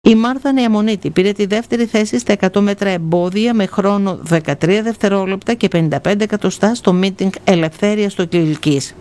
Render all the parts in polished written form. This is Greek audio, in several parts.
Η Μάρθα Νεαμονίτη πήρε τη δεύτερη θέση στα 100 μέτρα εμπόδια με χρόνο 13 δευτερόλεπτα και 55 εκατοστά στο μίτινγκ Ελευθέρειας στο Κιλκής.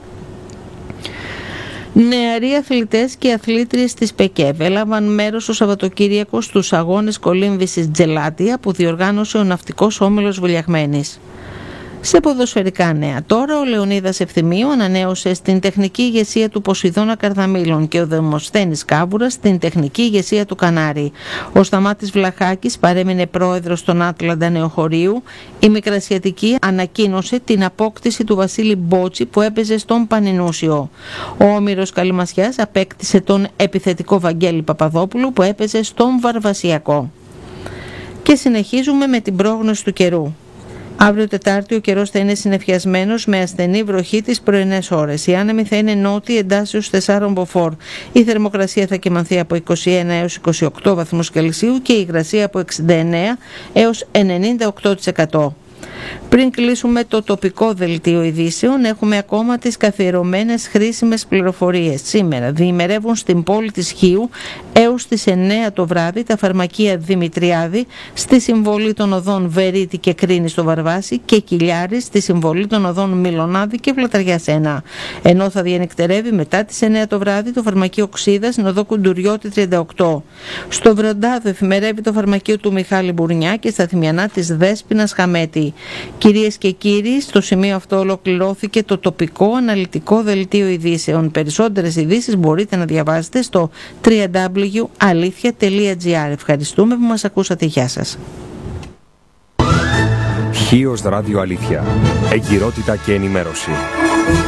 Νεαροί αθλητές και αθλήτριες της ΠΕΚΕΒ έλαβαν μέρος το Σαββατοκύριακο στους αγώνες κολύμβησης Τζελάτια που διοργάνωσε ο Ναυτικός Όμιλος Βουλιαγμένης. Σε ποδοσφαιρικά νέα τώρα, ο Λεωνίδας Ευθυμίου ανανέωσε στην τεχνική ηγεσία του Ποσειδώνα Καρδαμήλων και ο Δημοσθένης Κάβουρας στην τεχνική ηγεσία του Κανάρη. Ο Σταμάτης Βλαχάκης παρέμεινε πρόεδρος των Άτλαντα Νεοχωρίου. Η Μικρασιατική ανακοίνωσε την απόκτηση του Βασίλη Μπότσι που έπαιζε στον Πανινούσιο. Ο Όμηρος Καλυμασιάς απέκτησε τον επιθετικό Βαγγέλη Παπαδόπουλου που έπαιζε στον Βαρβασιακό. Και συνεχίζουμε με την πρόγνωση του καιρού. Αύριο Τετάρτη ο καιρός θα είναι συννεφιασμένος με ασθενή βροχή τις πρωινές ώρες. Η άνεμη θα είναι νότια εντάσσεως 4 μποφόρ. Η θερμοκρασία θα κυμανθεί από 21 έως 28 βαθμούς Κελσίου και η υγρασία από 69 έως 98%. Πριν κλείσουμε το τοπικό δελτίο ειδήσεων, έχουμε ακόμα τις καθιερωμένες χρήσιμες πληροφορίες. Σήμερα διημερεύουν στην πόλη της Χίου έως τις 9 το βράδυ τα φαρμακεία Δημητριάδη στη συμβολή των οδών Βερίτη και Κρίνη στο Βαρβάσι και Κιλιάρη στη συμβολή των οδών Μιλονάδη και Βλαταριάς 1. Ενώ θα διανυκτερεύει μετά τις 9 το βράδυ το φαρμακείο Ξίδα στην οδό Κουντουριώτη 38. Στο Βροντάδο εφημερεύει το φαρμακείο του Μιχάλη Μπουρνιά και στα Θημιανά της Δέσποινας Χαμέτη. Κυρίες και κύριοι, στο σημείο αυτό ολοκληρώθηκε το τοπικό αναλυτικό δελτίο ειδήσεων. Περισσότερες ειδήσεις μπορείτε να διαβάσετε στο www.alithia.gr. Ευχαριστούμε που μας ακούσατε. Γεια σας. Χίος Ράδιο Αλήθεια. Εγκυρότητα και ενημέρωση.